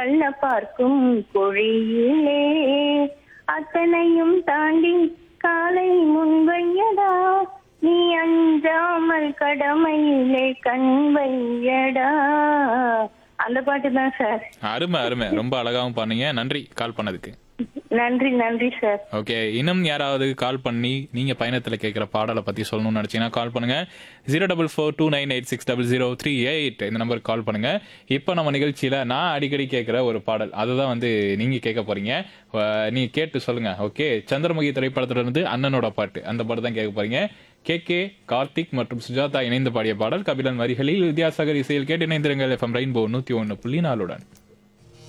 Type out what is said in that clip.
அள்ள பார்க்கும் பொழியிலே அத்தனையும் தாண்டி காலை முன்வையடா நீ அஞ்சாமல் கடமையிலே கண் வையடா. அந்த பாட்டு தான் சார். அருமை அருமை, ரொம்ப அழகாவும் பண்ணீங்க. நன்றி கால் பண்ணதுக்கு. நன்றி நன்றி சார். ஓகே, இன்னும் யாராவது கால் பண்ணி நீங்க பயணத்துல கேட்கிற பாடலை பத்தி சொல்லணும்னு நினைச்சீங்கன்னா கால் பண்ணுங்க. 04429860038 இந்த நம்பருக்கு கால் பண்ணுங்க. இப்போ நம்ம நிகழ்ச்சியில நான் அடிக்கடி கேட்கிற ஒரு பாடல் அதுதான் வந்து நீங்க கேட்க போறீங்க. நீங்க கேட்டு சொல்லுங்க. ஓகே, சந்திரமுகி திரைப்படத்துல இருந்து அண்ணனோட பாட்டு, அந்த பாட்டு தான் கேட்க போறீங்க. கே கார்த்திக் மற்றும் சுஜாதா இணைந்து பாடிய பாடல். கபிலன் வரிகளில் வித்யாசாகர் இசையில் கேட்டு இணைந்திருங்கள். FM rainbow 101.4